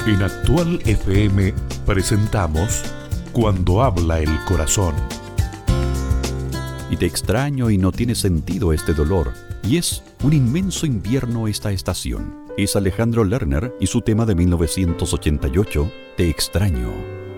En Actual FM presentamos Cuando habla el corazón. Y te extraño y no tiene sentido este dolor. Y es un inmenso invierno esta estación. Es Alejandro Lerner y su tema de 1988, Te extraño.